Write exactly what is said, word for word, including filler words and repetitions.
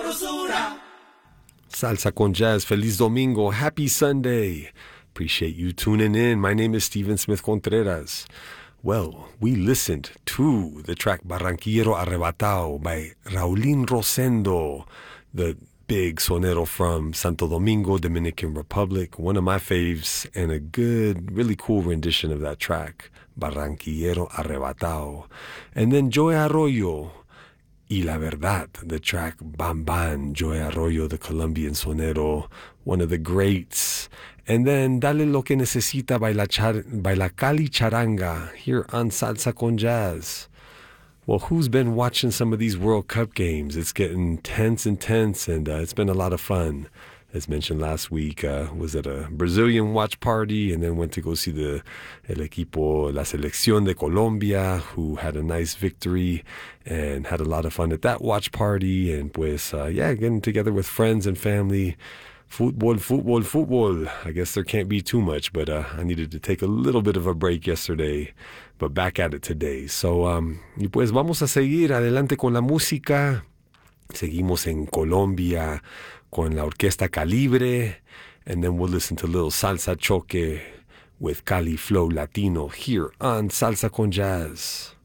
Salsa con Jazz, Feliz Domingo, Happy Sunday. Appreciate you tuning in. My name is Steven Smith Contreras. Well, we listened to the track Barranquillero Arrebatao by Raulín Rosendo, the big sonero from Santo Domingo, Dominican Republic. One of my faves and a good, really cool rendition of that track, Barranquillero Arrebatao. And then Joey Arroyo, Y La Verdad, the track Bam Bam, Joey Arroyo, the Colombian sonero, one of the greats. And then Dale Lo Que Necesita by La, Char- by La Cali Charanga here on Salsa con Jazz. Well, who's been watching some of these World Cup games? It's getting tense and tense, and uh, it's been a lot of fun. As mentioned last week, uh, was at a Brazilian watch party and then went to go see the el equipo, la selección de Colombia, who had a nice victory and had a lot of fun at that watch party. And pues, uh, yeah, getting together with friends and family. Football, football, football. I guess there can't be too much, but uh, I needed to take a little bit of a break yesterday, but back at it today. So, um, y pues vamos a seguir adelante con la música. Seguimos en Colombia con la Orquesta Calibre, and then we'll listen to a little Salsa Choque with Cali Flow Latino here on Salsa con Jazz.